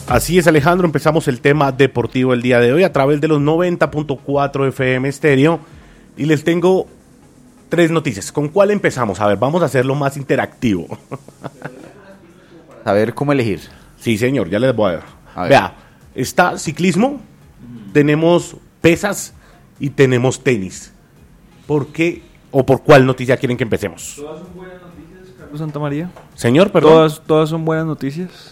Así es, Alejandro, empezamos el tema deportivo el día de hoy a través de los 90.4 FM Estéreo y les tengo 3 noticias. ¿Con cuál empezamos? A ver, vamos a hacerlo más interactivo. A ver cómo elegir. Sí, señor, ya les voy a ver. A ver. Vea, está ciclismo, tenemos pesas y tenemos tenis. ¿Por qué o por cuál noticia quieren que empecemos? ¿Todas son buenas noticias, Carlos Santamaría? Señor, perdón. ¿Todas son buenas noticias?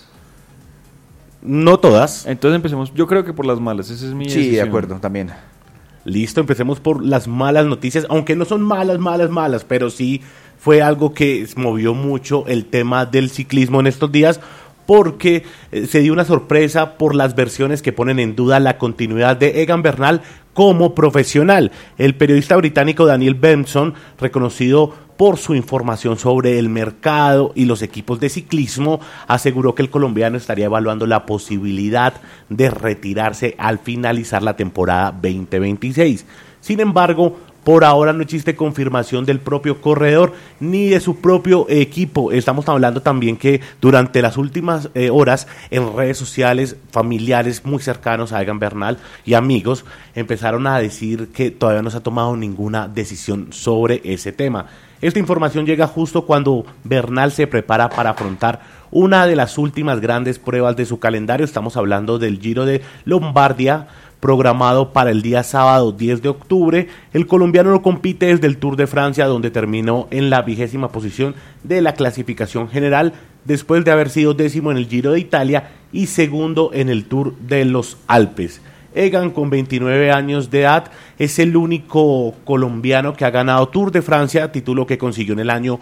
No todas. Entonces empecemos, yo creo que por las malas, esa es mi Sí, decisión. de acuerdo, también. Listo, empecemos por las malas noticias, aunque no son malas, pero sí fue algo que movió mucho el tema del ciclismo en estos días, porque se dio una sorpresa por las versiones que ponen en duda la continuidad de Egan Bernal como profesional. El periodista británico Daniel Benson, reconocido por su información sobre el mercado y los equipos de ciclismo, aseguró que el colombiano estaría evaluando la posibilidad de retirarse al finalizar la temporada 2026. Sin embargo, por ahora no existe confirmación del propio corredor ni de su propio equipo. Estamos hablando también que durante las últimas horas en redes sociales, familiares muy cercanos a Egan Bernal y amigos empezaron a decir que todavía no se ha tomado ninguna decisión sobre ese tema. Esta información llega justo cuando Bernal se prepara para afrontar una de las últimas grandes pruebas de su calendario. Estamos hablando del Giro de Lombardía, programado para el día sábado 10 de octubre. El colombiano no compite desde el Tour de Francia, donde terminó en la 20ª posición de la clasificación general, después de haber sido 10º en el Giro de Italia y 2º en el Tour de los Alpes. Egan, con 29 años de edad, es el único colombiano que ha ganado Tour de Francia, título que consiguió en el año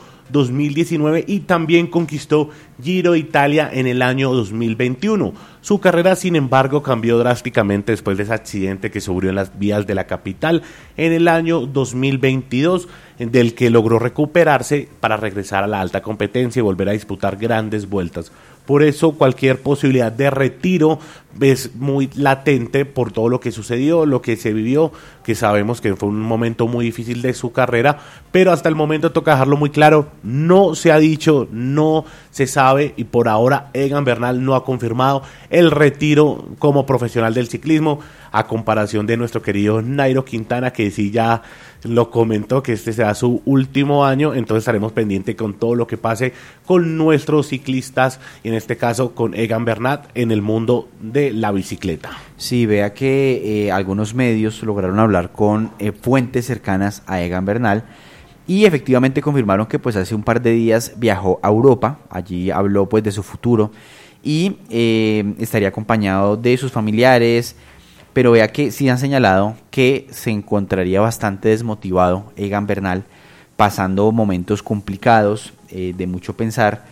2019 y también conquistó Giro de Italia en el año 2021. Su carrera, sin embargo, cambió drásticamente después de ese accidente que sufrió en las vías de la capital en el año 2022, del que logró recuperarse para regresar a la alta competencia y volver a disputar grandes vueltas. Por eso cualquier posibilidad de retiro es muy latente por todo lo que sucedió, lo que se vivió, que sabemos que fue un momento muy difícil de su carrera, pero hasta el momento toca dejarlo muy claro, no se ha dicho, no se sabe y por ahora Egan Bernal no ha confirmado el retiro como profesional del ciclismo, a comparación de nuestro querido Nairo Quintana, que sí ya lo comentó que este será su último año. Entonces estaremos pendientes con todo lo que pase con nuestros ciclistas, y en este caso con Egan Bernal en el mundo de la bicicleta. Sí, vea que algunos medios lograron hablar con fuentes cercanas a Egan Bernal y efectivamente confirmaron que pues hace un par de días viajó a Europa. Allí habló pues de su futuro y estaría acompañado de sus familiares. Pero vea que sí han señalado que se encontraría bastante desmotivado Egan Bernal, pasando momentos complicados, de mucho pensar.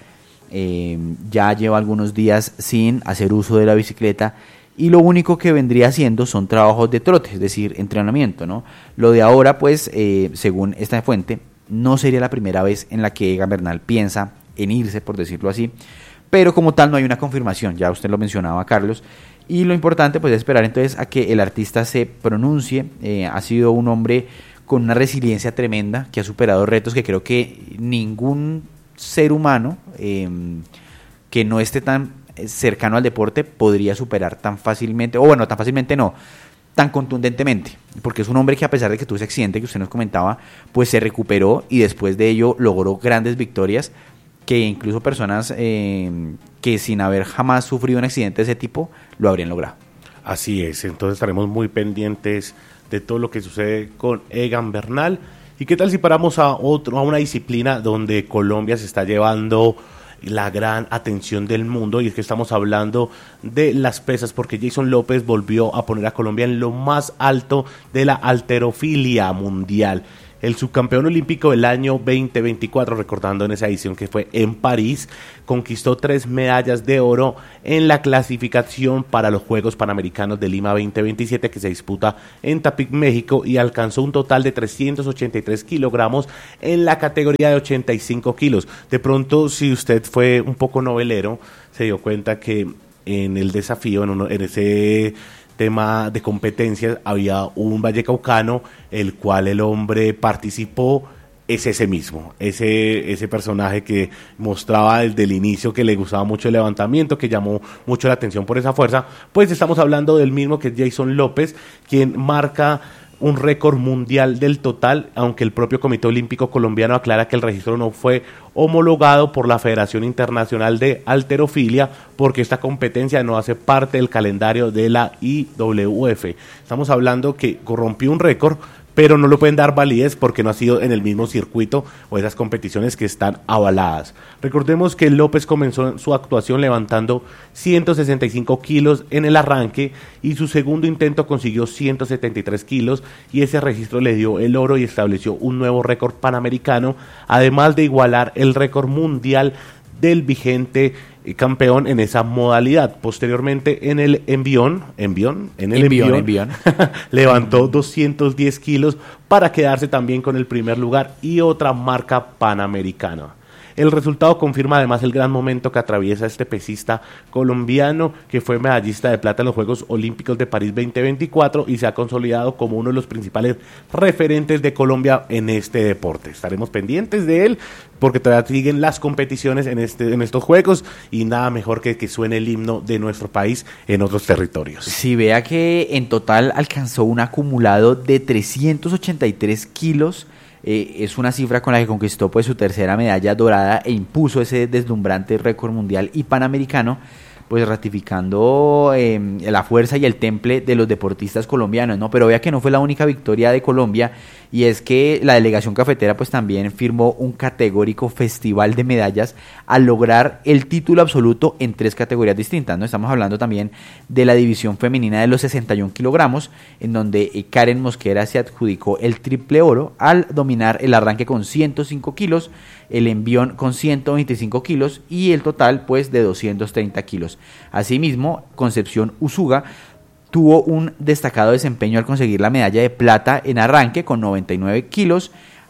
Ya lleva algunos días sin hacer uso de la bicicleta y lo único que vendría haciendo son trabajos de trote, es decir, entrenamiento, ¿no? Lo de ahora, pues, según esta fuente, no sería la primera vez en la que Egan Bernal piensa en irse, por decirlo así, pero como tal no hay una confirmación, ya usted lo mencionaba, Carlos. Y lo importante pues es esperar entonces a que el artista se pronuncie. Ha sido un hombre con una resiliencia tremenda, que ha superado retos que creo que ningún ser humano que no esté tan cercano al deporte podría superar tan fácilmente, o bueno, tan fácilmente no, tan contundentemente, porque es un hombre que a pesar de que tuvo ese accidente que usted nos comentaba, pues se recuperó y después de ello logró grandes victorias que incluso personas que sin haber jamás sufrido un accidente de ese tipo lo habrían logrado. Así es, entonces estaremos muy pendientes de todo lo que sucede con Egan Bernal. ¿Y qué tal si paramos a una disciplina donde Colombia se está llevando la gran atención del mundo? Y es que estamos hablando de las pesas, porque Jason López volvió a poner a Colombia en lo más alto de la halterofilia mundial. El subcampeón olímpico del año 2024, recordando en esa edición que fue en París, conquistó 3 medallas de oro en la clasificación para los Juegos Panamericanos de Lima 2027, que se disputa en Tepic, México, y alcanzó un total de 383 kilogramos en la categoría de 85 kilos. De pronto, si usted fue un poco novelero, se dio cuenta que en el desafío, en ese tema de competencias, había un vallecaucano, el cual el hombre participó es ese mismo, ese personaje que mostraba desde el inicio que le gustaba mucho el levantamiento, que llamó mucho la atención por esa fuerza. Pues estamos hablando del mismo, que es Jason López, quien marca un récord mundial del total, aunque el propio Comité Olímpico Colombiano aclara que el registro no fue homologado por la Federación Internacional de Halterofilia, porque esta competencia no hace parte del calendario de la IWF. Estamos hablando que rompió un récord, pero no le pueden dar validez porque no ha sido en el mismo circuito o esas competiciones que están avaladas. Recordemos que López comenzó su actuación levantando 165 kilos en el arranque y su segundo intento consiguió 173 kilos y ese registro le dio el oro y estableció un nuevo récord panamericano, además de igualar el récord mundial del vigente campeón en esa modalidad. Posteriormente en el envión levantó 210 kilos para quedarse también con el primer lugar y otra marca panamericana. El resultado confirma además el gran momento que atraviesa este pesista colombiano, que fue medallista de plata en los Juegos Olímpicos de París 2024 y se ha consolidado como uno de los principales referentes de Colombia en este deporte. Estaremos pendientes de él porque todavía siguen las competiciones en estos Juegos y nada mejor que suene el himno de nuestro país en otros territorios. Si vea que en total alcanzó un acumulado de 383 kilos. Es una cifra con la que conquistó pues su tercera medalla dorada e impuso ese deslumbrante récord mundial y panamericano, pues ratificando la fuerza y el temple de los deportistas colombianos, ¿no? Pero vea que no fue la única victoria de Colombia, y es que la delegación cafetera pues también firmó un categórico festival de medallas al lograr el título absoluto en 3 categorías distintas, ¿no? Estamos hablando también de la división femenina de los 61 kilogramos, en donde Karen Mosquera se adjudicó el triple oro al dominar el arranque con 105 kilos, el envión con 125 kilos y el total pues de 230 kilos. Asimismo, Concepción Usuga tuvo un destacado desempeño al conseguir la medalla de plata en arranque con 99 kilos,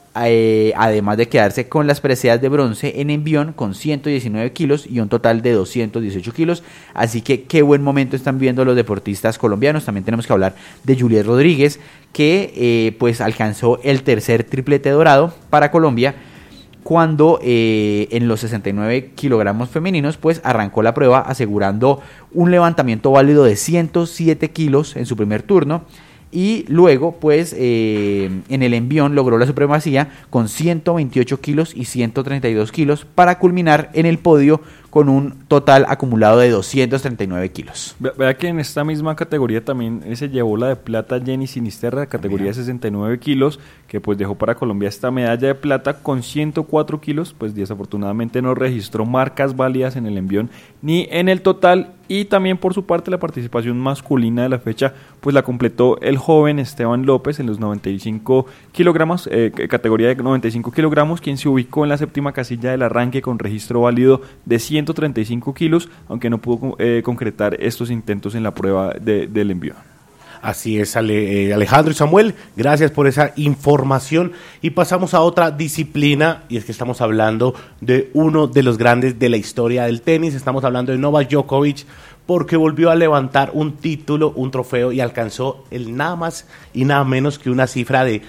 además de quedarse con las preseas de bronce en envión con 119 kilos y un total de 218 kilos. Así que qué buen momento están viendo los deportistas colombianos. También tenemos que hablar de Juliet Rodríguez, que pues alcanzó el tercer triplete dorado para Colombia, cuando en los 69 kilogramos femeninos pues arrancó la prueba asegurando un levantamiento válido de 107 kilos en su primer turno, y luego pues en el envión logró la supremacía con 128 kilos y 132 kilos para culminar en el podio con un total acumulado de 239 kilos. Vea que en esta misma categoría también se llevó la de plata Jenny Sinisterra, categoría de 69 kilos, que pues dejó para Colombia esta medalla de plata con 104 kilos, pues desafortunadamente no registró marcas válidas en el envión ni en el total. Y también por su parte la participación masculina de la fecha pues la completó el joven Esteban López en los 95 kilogramos, categoría de 95 kilogramos, quien se ubicó en la séptima casilla del arranque con registro válido de 135 kilos, aunque no pudo concretar estos intentos en la prueba del envío. Así es, Alejandro y Samuel, gracias por esa información. Y pasamos a otra disciplina, y es que estamos hablando de uno de los grandes de la historia del tenis. Estamos hablando de Novak Djokovic, porque volvió a levantar un título, un trofeo, y alcanzó el nada más y nada menos que una cifra de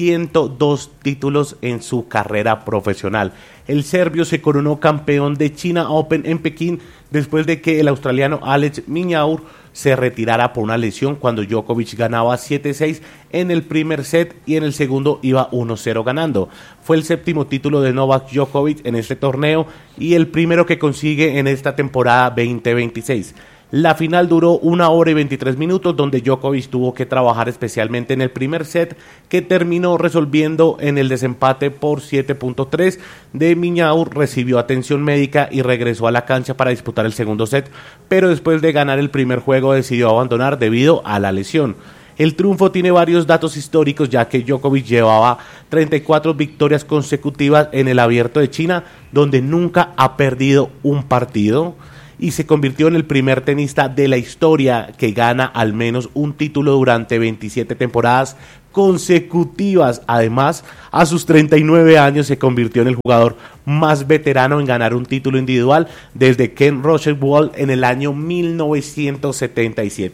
102 títulos en su carrera profesional. El serbio se coronó campeón de China Open en Pekín después de que el australiano Alex Miñaur se retirara por una lesión cuando Djokovic ganaba 7-6 en el primer set y en el segundo iba 1-0 ganando. Fue el séptimo título de Novak Djokovic en este torneo y el primero que consigue en esta temporada 2026. La final duró 1 hora y 23 minutos, donde Djokovic tuvo que trabajar especialmente en el primer set, que terminó resolviendo en el desempate por 7.3. De Miñaur recibió atención médica y regresó a la cancha para disputar el segundo set, pero después de ganar el primer juego decidió abandonar debido a la lesión. El triunfo tiene varios datos históricos, ya que Djokovic llevaba 34 victorias consecutivas en el Abierto de China, donde nunca ha perdido un partido, y se convirtió en el primer tenista de la historia que gana al menos un título durante 27 temporadas consecutivas. Además, a sus 39 años se convirtió en el jugador más veterano en ganar un título individual desde Ken Rosewall en el año 1977.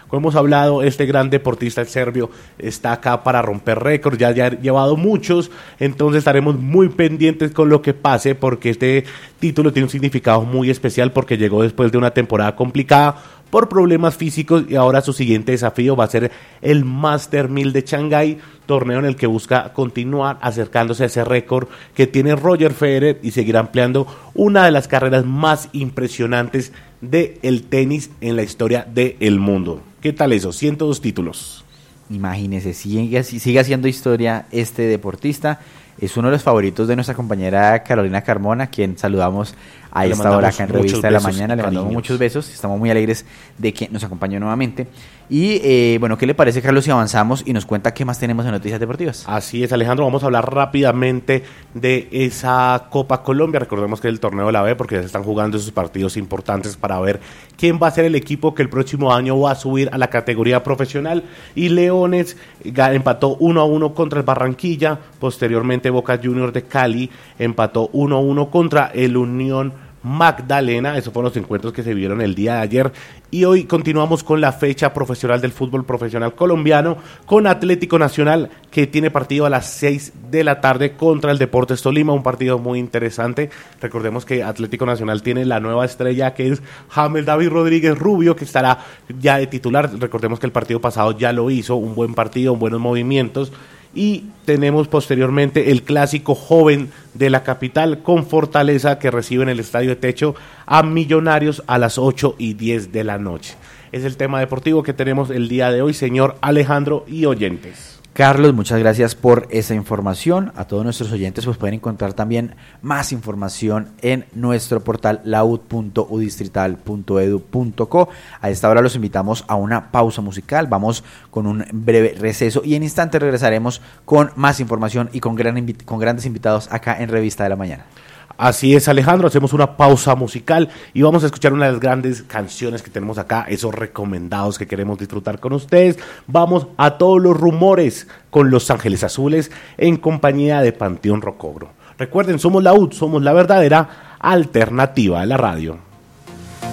Como hemos hablado, este gran deportista, el serbio, está acá para romper récords, ya ha llevado muchos, entonces estaremos muy pendientes con lo que pase, porque este título tiene un significado muy especial, porque llegó después de una temporada complicada por problemas físicos, y ahora su siguiente desafío va a ser el Master 1000 de Shanghái, torneo en el que busca continuar acercándose a ese récord que tiene Roger Federer y seguir ampliando una de las carreras más impresionantes del tenis en la historia del mundo. ¿Qué tal eso? 102 títulos. Imagínese, sigue haciendo historia este deportista. Es uno de los favoritos de nuestra compañera Carolina Carmona, quien saludamos a esta hora acá en Revista de la Mañana. Le mandamos muchos besos. Estamos muy alegres de que nos acompañe nuevamente. Y bueno, ¿qué le parece, Carlos, si avanzamos y nos cuenta qué más tenemos en noticias deportivas? Así es, Alejandro. Vamos a hablar rápidamente de esa Copa Colombia. Recordemos que es el torneo de la B, porque ya se están jugando esos partidos importantes para ver quién va a ser el equipo que el próximo año va a subir a la categoría profesional. Y Leones empató 1-1 contra el Barranquilla. Posteriormente, Boca Juniors de Cali empató 1-1 contra el Unión Magdalena. Esos fueron los encuentros que se vieron el día de ayer, y hoy continuamos con la fecha profesional del fútbol profesional colombiano, con Atlético Nacional, que tiene partido a las 6 de la tarde contra el Deportes Tolima, un partido muy interesante. Recordemos que Atlético Nacional tiene la nueva estrella, que es James David Rodríguez Rubio, que estará ya de titular. Recordemos que el partido pasado ya lo hizo, un buen partido, buenos movimientos. Y tenemos posteriormente el clásico joven de la capital con Fortaleza, que recibe en el Estadio de Techo a Millonarios a las 8:10 de la noche. Es el tema deportivo que tenemos el día de hoy, señor Alejandro y oyentes. Carlos, muchas gracias por esa información. A todos nuestros oyentes pues pueden encontrar también más información en nuestro portal laud.udistrital.edu.co. A esta hora los invitamos a una pausa musical. Vamos con un breve receso y en instantes regresaremos con más información y con grandes invitados acá en Revista de la Mañana. Así es, Alejandro, hacemos una pausa musical y vamos a escuchar una de las grandes canciones que tenemos acá, esos recomendados que queremos disfrutar con ustedes. Vamos a Todos los Rumores con Los Ángeles Azules en compañía de Panteón Rococro. Recuerden, somos la UD, somos la verdadera alternativa de la radio.